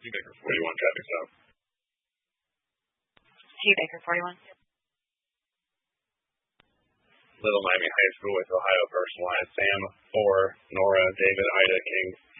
Baker 41 traffic stop. G Baker 41. Little Miami High School with Ohio Personal Line. Sam 4, Nora, David, Ida, King